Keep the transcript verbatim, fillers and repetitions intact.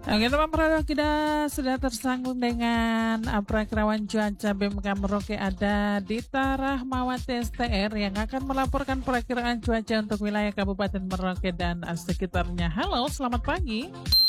Oke teman Prado, kita sudah tersambung dengan uh, Prakirawan Cuaca B M K Merauke. Ada Dita Rahmawati S T R yang akan melaporkan perakiraan cuaca untuk wilayah Kabupaten Merauke dan uh, sekitarnya. Halo, selamat pagi.